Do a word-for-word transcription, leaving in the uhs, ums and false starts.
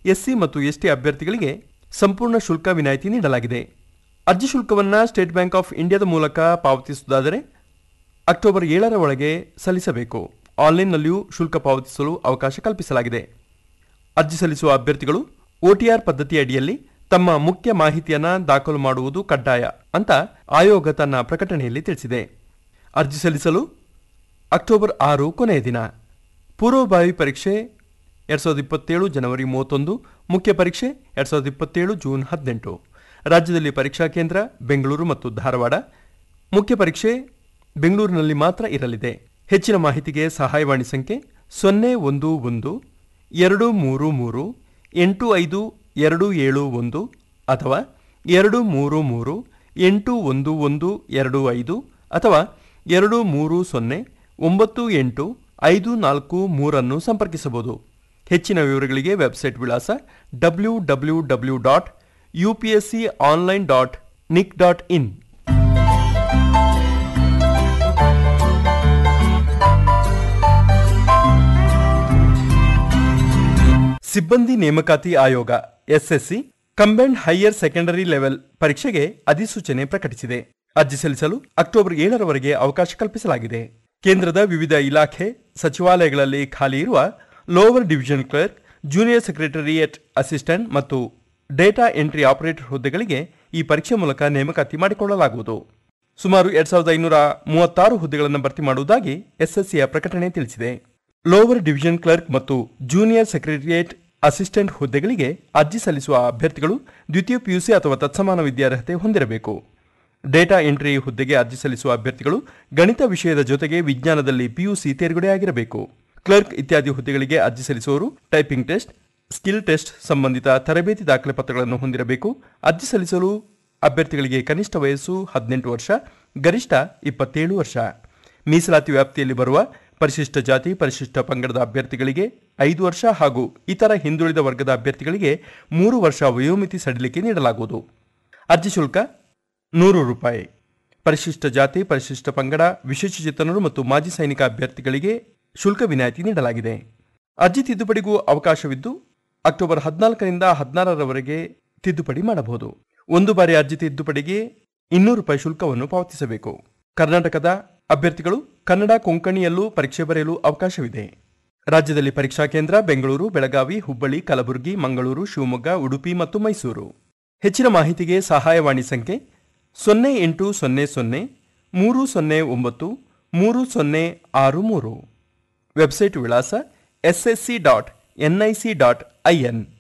SC ಮತ್ತು ST ಅಭ್ಯರ್ಥಿಗಳಿಗೆ ಸಂಪೂರ್ಣ ಶುಲ್ಕ ವಿನಾಯಿತಿ ನೀಡಲಾಗಿದೆ. ಅರ್ಜಿ ಶುಲ್ಕವನ್ನು ಸ್ಟೇಟ್ ಬ್ಯಾಂಕ್ ಆಫ್ ಇಂಡಿಯಾದ ಮೂಲಕ ಪಾವತಿಸುವುದಾದರೆ ಅಕ್ಟೋಬರ್ ಏಳರ ಒಳಗೆ ಸಲ್ಲಿಸಬೇಕು. ಆನ್ಲೈನ್ನಲ್ಲಿಯೂ ಶುಲ್ಕ ಪಾವತಿಸಲು ಅವಕಾಶ ಕಲ್ಪಿಸಲಾಗಿದೆ. ಅರ್ಜಿ ಸಲ್ಲಿಸುವ ಅಭ್ಯರ್ಥಿಗಳು ಒಟಿಆರ್ ಪದ್ಧತಿ ಅಡಿಯಲ್ಲಿ ತಮ್ಮ ಮುಖ್ಯ ಮಾಹಿತಿಯನ್ನು ದಾಖಲು ಮಾಡುವುದು ಕಡ್ಡಾಯ ಅಂತ ಆಯೋಗ ತನ್ನ ಪ್ರಕಟಣೆಯಲ್ಲಿ ತಿಳಿಸಿದೆ. ಅರ್ಜಿ ಸಲ್ಲಿಸಲು ಅಕ್ಟೋಬರ್ ಆರು ಕೊನೆಯ ದಿನ. ಪೂರ್ವಭಾವಿ ಪರೀಕ್ಷೆ ಎರಡು ಸಾವಿರದ ಇಪ್ಪತ್ತೇಳು ಜನವರಿ ಮೂವತ್ತೊಂದು, ಮುಖ್ಯ ಪರೀಕ್ಷೆ ಎರಡು ಸಾವಿರದ ಇಪ್ಪತ್ತೇಳು ಜೂನ್ ಹದಿನೆಂಟು. ರಾಜ್ಯದಲ್ಲಿ ಪರೀಕ್ಷಾ ಕೇಂದ್ರ ಬೆಂಗಳೂರು ಮತ್ತು ಧಾರವಾಡ. ಮುಖ್ಯ ಪರೀಕ್ಷೆ ಬೆಂಗಳೂರಿನಲ್ಲಿ ಮಾತ್ರ ಇರಲಿದೆ. ಹೆಚ್ಚಿನ ಮಾಹಿತಿಗೆ ಸಹಾಯವಾಣಿ ಸಂಖ್ಯೆ ಸೊನ್ನೆ ಒಂದು ಒಂದು ಎರಡು ಮೂರು ಮೂರು ಎಂಟು ಐದು ಎರಡು ಏಳು ಒಂದು ಅಥವಾ ಎರಡು ಮೂರು ಮೂರು ಎಂಟು ಒಂದು ಒಂದು ಎರಡು ಐದು ಅಥವಾ ಎರಡು ಮೂರು ಸೊನ್ನೆ ಒಂಬತ್ತು ಎಂಟು ಐದು ನಾಲ್ಕು ಮೂರನ್ನು ಸಂಪರ್ಕಿಸಬಹುದು. ಹೆಚ್ಚಿನ ವಿವರಗಳಿಗೆ ವೆಬ್ಸೈಟ್ ವಿಳಾಸ W W W dot U P S C online dot Nick dot in. ಸಿಬ್ಬಂದಿ ನೇಮಕಾತಿ ಆಯೋಗ SSC combined higher secondary level ಪರೀಕ್ಷೆಗೆ ಅಧಿಸೂಚನೆ ಪ್ರಕಟಿಸಿದೆ. ಅರ್ಜಿ ಸಲ್ಲಿಸಲು ಅಕ್ಟೋಬರ್ ಏಳರವರೆಗೆ ಅವಕಾಶ ಕಲ್ಪಿಸಲಾಗಿದೆ. ಕೇಂದ್ರದ ವಿವಿಧ ಇಲಾಖೆ ಸಚಿವಾಲಯಗಳಲ್ಲಿ ಖಾಲಿ ಇರುವ lower division clerk, junior secretariat assistant ಮತ್ತು ಡೇಟಾ ಎಂಟ್ರಿ ಆಪರೇಟರ್ ಹುದ್ದೆಗಳಿಗೆ ಈ ಪರೀಕ್ಷೆ ಮೂಲಕ ನೇಮಕಾತಿ ಮಾಡಿಕೊಳ್ಳಲಾಗುವುದು. ಸುಮಾರು ಎರಡ್ ಸಾವಿರದ ಐನೂರ ಮೂವತ್ತಾರು ಹುದ್ದೆಗಳನ್ನು ಭರ್ತಿ ಮಾಡುವುದಾಗಿ ಎಸ್ಎಸ್ಸಿಯ ಪ್ರಕಟಣೆ ತಿಳಿಸಿದೆ. ಲೋವರ್ ಡಿವಿಷನ್ ಕ್ಲರ್ಕ್ ಮತ್ತು ಜೂನಿಯರ್ ಸೆಕ್ರೆಟರಿಯೇಟ್ ಅಸಿಸ್ಟೆಂಟ್ ಹುದ್ದೆಗಳಿಗೆ ಅರ್ಜಿ ಸಲ್ಲಿಸುವ ಅಭ್ಯರ್ಥಿಗಳು ದ್ವಿತೀಯ ಪಿಯುಸಿ ಅಥವಾ ತತ್ಸಮಾನ ವಿದ್ಯಾರ್ಹತೆ ಹೊಂದಿರಬೇಕು. ಡೇಟಾ ಎಂಟ್ರಿ ಹುದ್ದೆಗೆ ಅರ್ಜಿ ಸಲ್ಲಿಸುವ ಅಭ್ಯರ್ಥಿಗಳು ಗಣಿತ ವಿಷಯದ ಜೊತೆಗೆ ವಿಜ್ಞಾನದಲ್ಲಿ ಪಿಯುಸಿ ತೇರ್ಗಡೆಯಾಗಿರಬೇಕು. ಕ್ಲರ್ಕ್ ಇತ್ಯಾದಿ ಹುದ್ದೆಗಳಿಗೆ ಅರ್ಜಿ ಸಲ್ಲಿಸುವವರು ಟೈಪಿಂಗ್ ಟೆಸ್ಟ್, ಸ್ಕಿಲ್ ಟೆಸ್ಟ್ ಸಂಬಂಧಿತ ತರಬೇತಿ ದಾಖಲೆ ಪತ್ರಗಳನ್ನು ಹೊಂದಿರಬೇಕು. ಅರ್ಜಿ ಸಲ್ಲಿಸಲು ಅಭ್ಯರ್ಥಿಗಳಿಗೆ ಕನಿಷ್ಠ ವಯಸ್ಸು ಹದಿನೆಂಟು ವರ್ಷ, ಗರಿಷ್ಠ ಇಪ್ಪತ್ತೇಳು ವರ್ಷ. ಮೀಸಲಾತಿ ವ್ಯಾಪ್ತಿಯಲ್ಲಿ ಬರುವ ಪರಿಶಿಷ್ಟ ಜಾತಿ, ಪರಿಶಿಷ್ಟ ಪಂಗಡದ ಅಭ್ಯರ್ಥಿಗಳಿಗೆ ಐದು ವರ್ಷ ಹಾಗೂ ಇತರ ಹಿಂದುಳಿದ ವರ್ಗದ ಅಭ್ಯರ್ಥಿಗಳಿಗೆ ಮೂರು ವರ್ಷ ವಯೋಮಿತಿ ಸಡಿಲಿಕೆ ನೀಡಲಾಗುವುದು. ಅರ್ಜಿ ಶುಲ್ಕ ನೂರು ರೂಪಾಯಿ. ಪರಿಶಿಷ್ಟ ಜಾತಿ, ಪರಿಶಿಷ್ಟ ಪಂಗಡ, ವಿಶೇಷಚೇತನರು ಮತ್ತು ಮಾಜಿ ಸೈನಿಕ ಅಭ್ಯರ್ಥಿಗಳಿಗೆ ಶುಲ್ಕ ವಿನಾಯಿತಿ ನೀಡಲಾಗಿದೆ. ಅರ್ಜಿ ತಿದ್ದುಪಡಿಗೂ ಅವಕಾಶವಿದ್ದು ಅಕ್ಟೋಬರ್ ಹದಿನಾಲ್ಕರಿಂದ ಹದಿನಾರರವರೆಗೆ ತಿದ್ದುಪಡಿ ಮಾಡಬಹುದು. ಒಂದು ಬಾರಿ ಅರ್ಜಿ ತಿದ್ದುಪಡಿಗೆ ಇನ್ನೂರು ರೂಪಾಯಿ ಶುಲ್ಕವನ್ನು ಪಾವತಿಸಬೇಕು. ಕರ್ನಾಟಕದ ಅಭ್ಯರ್ಥಿಗಳು ಕನ್ನಡ ಕೊಂಕಣಿಯಲ್ಲೂ ಪರೀಕ್ಷೆ ಬರೆಯಲು ಅವಕಾಶವಿದೆ. ರಾಜ್ಯದಲ್ಲಿ ಪರೀಕ್ಷಾ ಕೇಂದ್ರ ಬೆಂಗಳೂರು, ಬೆಳಗಾವಿ, ಹುಬ್ಬಳ್ಳಿ, ಕಲಬುರಗಿ, ಮಂಗಳೂರು, ಶಿವಮೊಗ್ಗ, ಉಡುಪಿ ಮತ್ತು ಮೈಸೂರು. ಹೆಚ್ಚಿನ ಮಾಹಿತಿಗೆ ಸಹಾಯವಾಣಿ ಸಂಖ್ಯೆ ಸೊನ್ನೆ ಎಂಟು ಸೊನ್ನೆ ಸೊನ್ನೆ ಮೂರು ಸೊನ್ನೆ ಒಂಬತ್ತು ಮೂರು ಸೊನ್ನೆ ಆರು ಮೂರು. ವೆಬ್ಸೈಟ್ ವಿಳಾಸ S S C dot N I C dot I N.